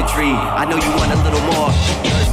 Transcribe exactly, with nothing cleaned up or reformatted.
poetry. I know you want a little more.